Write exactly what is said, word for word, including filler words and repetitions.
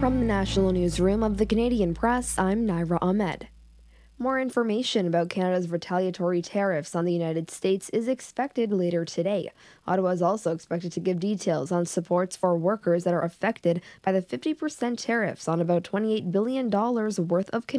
From the National Newsroom of the Canadian Press, I'm Naira Ahmed. More information about Canada's retaliatory tariffs on the United States is expected later today. Ottawa is also expected to give details on supports for workers that are affected by the fifty percent tariffs on about twenty-eight billion dollars worth of